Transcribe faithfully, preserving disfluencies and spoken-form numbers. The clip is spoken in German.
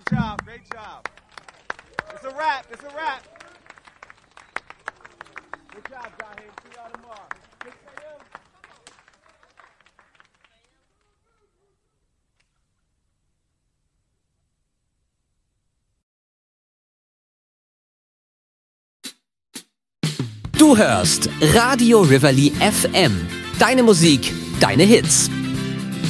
Great job, great job. It's a wrap, it's a wrap. Good job, Jaheim. See y'all tomorrow. Good for you. Du hörst Radio Rivoli F M. Deine Musik, deine Hits.